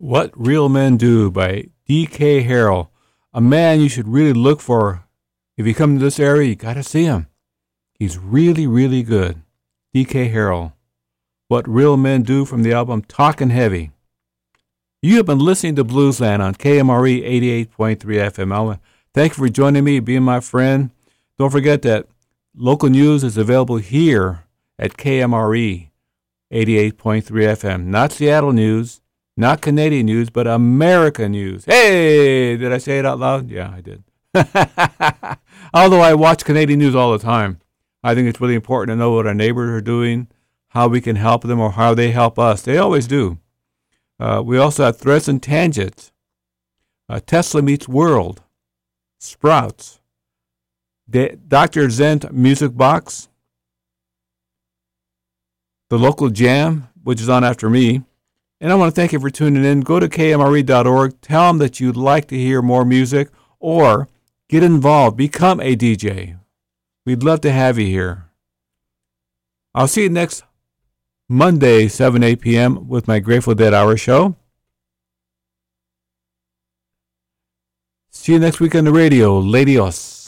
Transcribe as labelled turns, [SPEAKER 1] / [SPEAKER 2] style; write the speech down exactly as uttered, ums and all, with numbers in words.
[SPEAKER 1] What Real Men Do by D K Harrell. A man you should really look for. If you come to this area, you got to see him. He's really, really good. D K Harrell. What Real Men Do from the album Talkin' Heavy. You have been listening to Bluesland on K M R E eighty-eight point three F M. Thank you for joining me, being my friend. Don't forget that local news is available here at K M R E eighty-eight point three F M. Not Seattle news, not Canadian news, but American news. Hey, did I say it out loud? Yeah, I did. Although I watch Canadian news all the time, I think it's really important to know what our neighbors are doing, how we can help them, or how they help us. They always do. Uh, we also have Threads and Tangents, uh, Tesla Meets World, Sprouts, De- Doctor Zent Music Box, the local jam, which is on after me. And I want to thank you for tuning in. Go to K M R E dot org. Tell them that you'd like to hear more music or get involved. Become a D J. We'd love to have you here. I'll see you next Monday, seven, eight p.m. with my Grateful Dead Hour show. See you next week on the radio. Ladios.